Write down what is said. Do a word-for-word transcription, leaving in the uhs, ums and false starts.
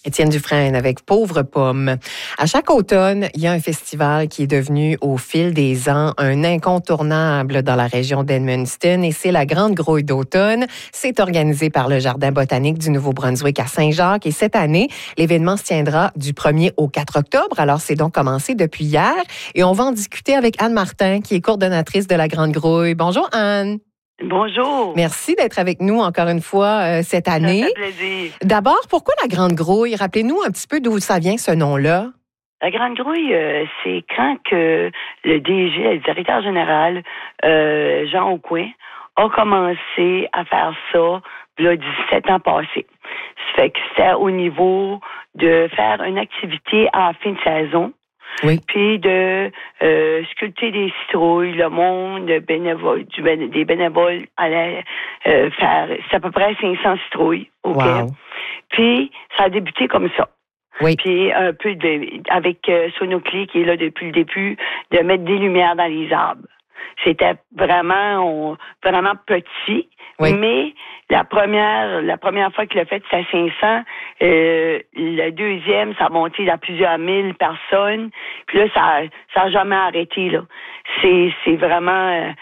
Étienne Dufresne avec Pauvre Pomme. À chaque automne, il y a un festival qui est devenu au fil des ans un incontournable dans la région d'Edmundston et c'est la Grande Grouille d'automne. C'est organisé par le Jardin botanique du Nouveau-Brunswick à Saint-Jacques et cette année, l'événement se tiendra du premier au quatre octobre. Alors, c'est donc commencé depuis hier et on va en discuter avec Anne Martin qui est coordonnatrice de la Grande Grouille. Bonjour Anne. Bonjour. Merci d'être avec nous encore une fois euh, cette année. Ça fait plaisir. D'abord, pourquoi la Grande Grouille? Rappelez-nous un petit peu d'où ça vient, ce nom-là. La Grande Grouille, euh, c'est quand que le D G, le directeur général, euh, Jean Aucoin, a commencé à faire ça, là, dix-sept ans passés. Ça fait que c'était au niveau de faire une activité en fin de saison. Oui. Puis de euh, sculpter des citrouilles, le monde bénévole, du béné, des bénévoles allaient euh, faire, c'est à peu près cinq cents citrouilles, ok. Wow. Puis ça a débuté comme ça. Oui. Puis un peu de, avec euh, Sonoclé qui est là depuis le début, de mettre des lumières dans les arbres. C'était vraiment, on, vraiment petit, oui. mais la première, la première fois qu'il l'a fait, c'était à cinq cents. Euh, la deuxième, ça a monté à plusieurs mille personnes. Puis là, ça, ça a jamais arrêté là. C'est, c'est vraiment. Euh,